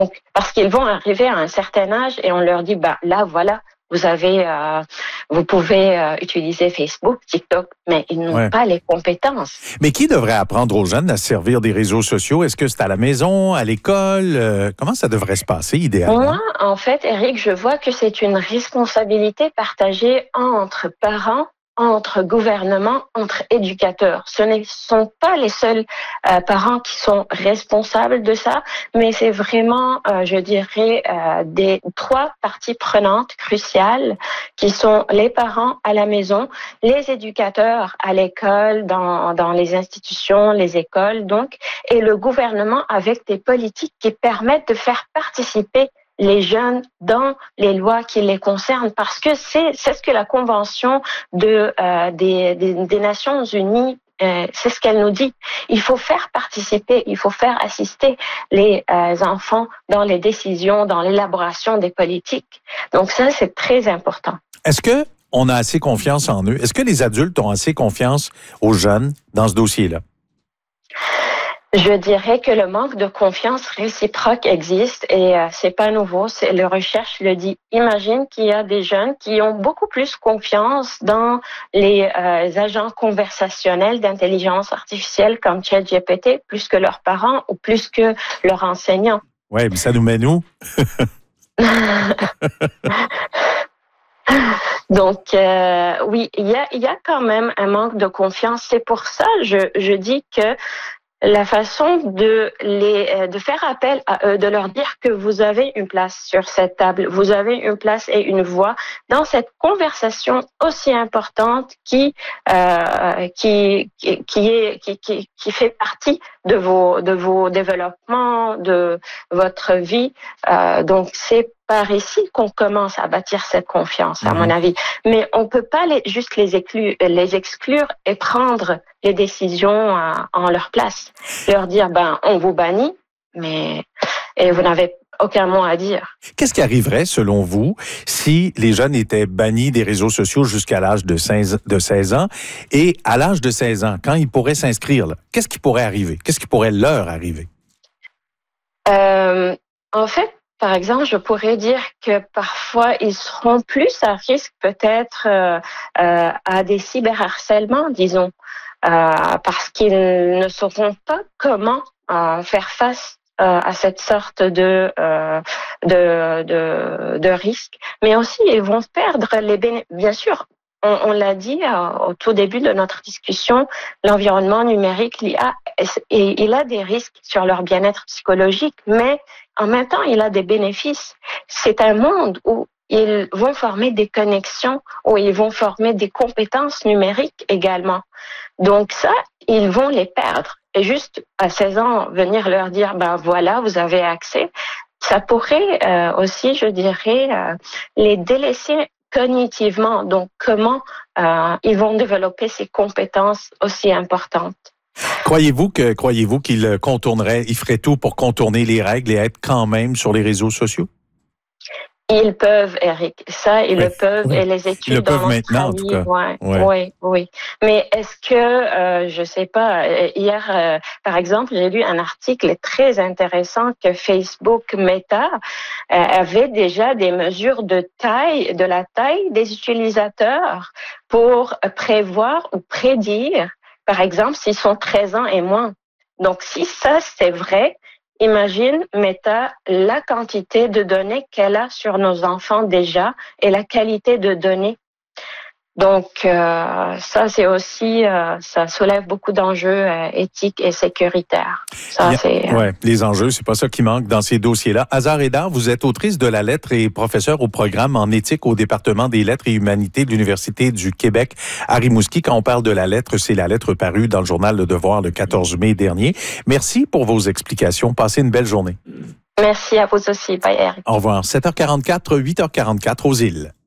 Parce qu'ils vont arriver à un certain âge et on leur dit, là, voilà, vous pouvez utiliser Facebook, TikTok, mais ils n'ont pas les compétences. Mais qui devrait apprendre aux jeunes à se servir des réseaux sociaux? Est-ce que c'est à la maison, à l'école? Comment ça devrait se passer, idéalement? Moi, en fait, Éric, je vois que c'est une responsabilité partagée entre parents, entre gouvernements, entre éducateurs. Ce ne sont pas les seuls parents qui sont responsables de ça, mais c'est vraiment, je dirais, des 3 parties prenantes cruciales qui sont les parents à la maison, les éducateurs à l'école, dans les institutions, les écoles, donc, et le gouvernement avec des politiques qui permettent de faire participer les jeunes dans les lois qui les concernent, parce que c'est ce que la Convention des Nations Unies, c'est ce qu'elle nous dit. Il faut faire participer, il faut faire assister les enfants dans les décisions, dans l'élaboration des politiques. Donc ça, c'est très important. Est-ce que on a assez confiance en eux? Est-ce que les adultes ont assez confiance aux jeunes dans ce dossier-là? Je dirais que le manque de confiance réciproque existe et c'est pas nouveau. Le recherche le dit. Imagine qu'il y a des jeunes qui ont beaucoup plus confiance dans les agents conversationnels d'intelligence artificielle comme ChatGPT plus que leurs parents ou plus que leurs enseignants. Ouais, mais ça nous mène où? Donc, oui, il y a quand même un manque de confiance. C'est pour ça je dis que la façon de faire appel à eux, de leur dire que vous avez une place sur cette table, vous avez une place et une voix dans cette conversation aussi importante qui fait partie de vos développements, de votre vie. Donc c'est par ici qu'on commence à bâtir cette confiance, à mon avis. Mais on peut pas juste les exclure et prendre les décisions en leur place. Leur dire, on vous bannit, et vous n'avez aucun mot à dire. Qu'est-ce qui arriverait, selon vous, si les jeunes étaient bannis des réseaux sociaux jusqu'à l'âge de 16 ans et à l'âge de 16 ans, quand ils pourraient s'inscrire, qu'est-ce qui pourrait arriver? Qu'est-ce qui pourrait leur arriver? En fait, par exemple, je pourrais dire que parfois, ils seront plus à risque peut-être à des cyberharcèlements, disons, parce qu'ils ne sauront pas comment faire face à cette sorte de risque. Mais aussi, ils vont perdre les bénéfices. Bien sûr, on l'a dit au tout début de notre discussion, l'environnement numérique, l'IA, il a des risques sur leur bien-être psychologique, mais en même temps, il a des bénéfices. C'est un monde où ils vont former des connexions, où ils vont former des compétences numériques également. Donc ça, ils vont les perdre. Et juste à 16 ans, venir leur dire, voilà, vous avez accès, ça pourrait aussi, je dirais, les délaisser cognitivement. Donc, comment ils vont développer ces compétences aussi importantes? Croyez-vous qu'ils contourneraient, ils feraient tout pour contourner les règles et être quand même sur les réseaux sociaux? Ils peuvent, Éric. Ça, ils le peuvent. Et les études ils le peuvent maintenant, en tout cas. Oui. Mais est-ce que, je sais pas, hier, par exemple, j'ai lu un article très intéressant que Facebook Meta avait déjà des mesures de la taille des utilisateurs pour prévoir ou prédire, par exemple, s'ils sont 13 ans et moins. Donc, si ça, c'est vrai, imagine, Meta, la quantité de données qu'elle a sur nos enfants déjà et la qualité de données. Donc, ça, c'est aussi, ça soulève beaucoup d'enjeux éthiques et sécuritaires. Les enjeux, c'est pas ça qui manque dans ces dossiers-là. Azar Haidar, vous êtes autrice de la lettre et professeure au programme en éthique au département des lettres et humanités de l'Université du Québec à Rimouski. Quand on parle de la lettre, c'est la lettre parue dans le journal Le Devoir le 14 mai dernier. Merci pour vos explications. Passez une belle journée. Merci à vous aussi. Bye, Eric. Au revoir. 7h44, 8h44 aux îles.